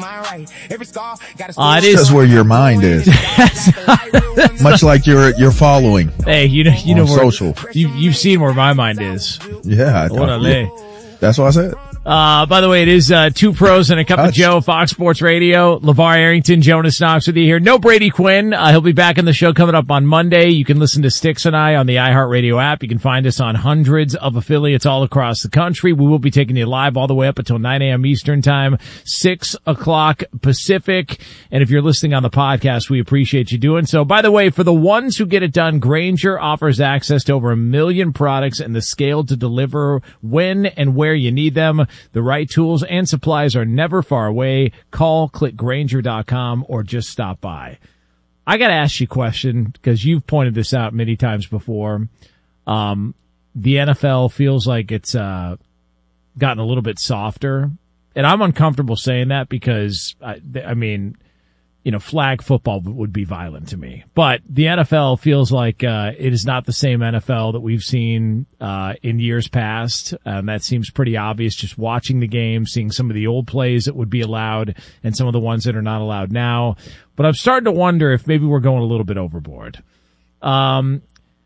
It is just where your mind is. Much like your following. Hey, you know where social. You've seen where my mind is. Yeah. That's what I said. By the way, it is Two Pros and a Cup of Joe, Fox Sports Radio. LeVar Arrington, Jonas Knox with you here. No Brady Quinn. He'll be back in the show coming up on Monday. You can listen to Styx and I on the iHeartRadio app. You can find us on hundreds of affiliates all across the country. We will be taking you live all the way up until 9 a.m. Eastern Time, 6 o'clock Pacific. And if you're listening on the podcast, we appreciate you doing so. By the way, for the ones who get it done, Grainger offers access to over 1 million products and the scale to deliver when and where you need them. The right tools and supplies are never far away. Call, click Grainger.com, or just stop by. I got to ask you a question because you've pointed this out many times before. The NFL feels like it's gotten a little bit softer, and I'm uncomfortable saying that because, I mean, flag football would be violent to me. But the NFL feels like it is not the same NFL that we've seen in years past. That seems pretty obvious just watching the game, seeing some of the old plays that would be allowed and some of the ones that are not allowed now. But I'm starting to wonder if maybe we're going a little bit overboard. So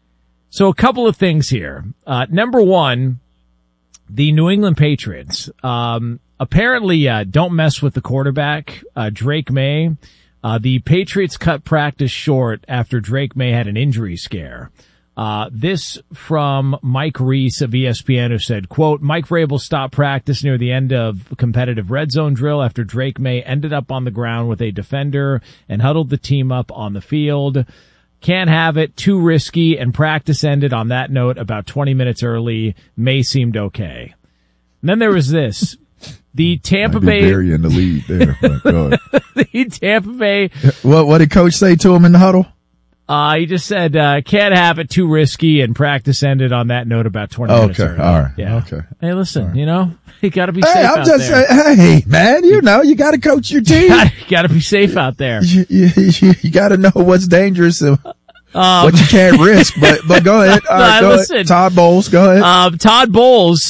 a couple of things here. Number one, the New England Patriots apparently don't mess with the quarterback, Drake May. The Patriots cut practice short after Drake May had an injury scare. This from Mike Reese of ESPN, who said, quote, Mike Vrabel stopped practice near the end of a competitive red zone drill after Drake May ended up on the ground with a defender and huddled the team up on the field. Can't have it. Too risky. And practice ended on that note about 20 minutes early. May seemed okay. And then there was this. The Tampa Bay burying the lead there. Go ahead. The Tampa Bay. What did Coach say to him in the huddle? He just said, can't have it, too risky, and practice ended on that note about 20 minutes early. All right. Yeah. Okay. Hey, listen, right. You gotta be safe out there. Hey, man, you gotta coach your team. You gotta be safe out there. You gotta know what's dangerous and what you can't risk, but go ahead. All right, go ahead. Todd Bowles, go ahead. Todd Bowles,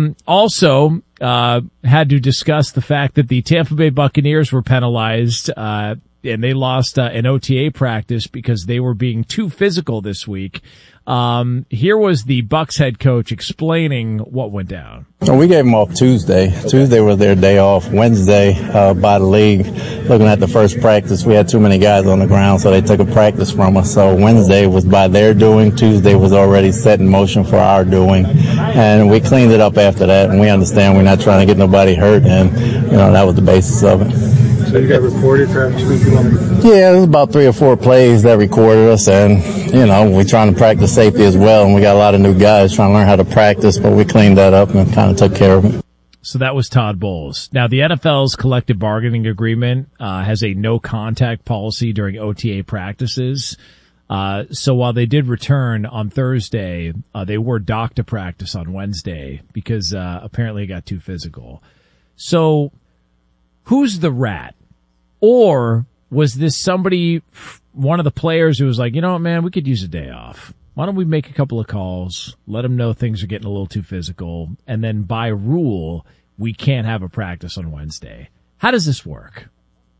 also, had to discuss the fact that the Tampa Bay Buccaneers were penalized, and they lost an OTA practice because they were being too physical this week. Here was the Bucs head coach explaining what went down. Well, we gave them off Tuesday. Tuesday was their day off. Wednesday, by the league, looking at the first practice, we had too many guys on the ground, so they took a practice from us. So Wednesday was by their doing. Tuesday was already set in motion for our doing. And we cleaned it up after that, and we understand we're not trying to get nobody hurt, and, that was the basis of it. So you got recorded for after week? Yeah, it was about 3 or 4 plays that recorded us, and, we're trying to practice safety as well, and we got a lot of new guys trying to learn how to practice, but we cleaned that up and kind of took care of it. So that was Todd Bowles. Now, the NFL's collective bargaining agreement has a no-contact policy during OTA practices. So while they did return on Thursday, they were docked to practice on Wednesday because apparently it got too physical. So who's the rat? Or was this somebody, one of the players who was like, you know what, man, we could use a day off. Why don't we make a couple of calls, let them know things are getting a little too physical, and then by rule, we can't have a practice on Wednesday. How does this work?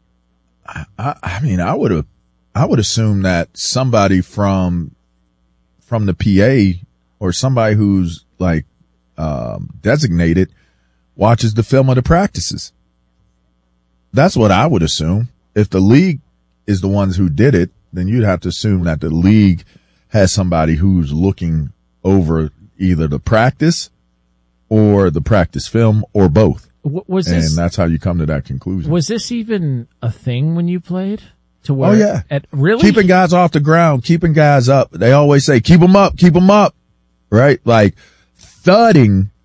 I mean, I would assume that somebody from the PA or somebody who's like designated watches the film of the practices. That's what I would assume. If the league is the ones who did it, then you'd have to assume that the league has somebody who's looking over either the practice or the practice film or both. And that's how you come to that conclusion. Was this even a thing when you played? To where, oh, yeah. Really? Keeping guys off the ground, keeping guys up. They always say, keep them up, right? Like thudding